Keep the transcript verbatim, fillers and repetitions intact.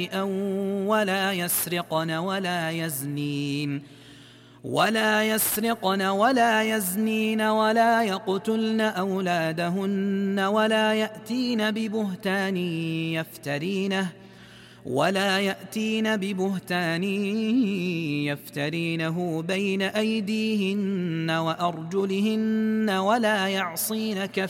ولا يسرقن ولا يزنين ولا يسرقن ولا يزنين ولا يقتلن أولادهن ولا يأتين ببهتان يفترينه ولا يأتين ببهتان يفترينه بين أيديهن وأرجلهن ولا يعصينك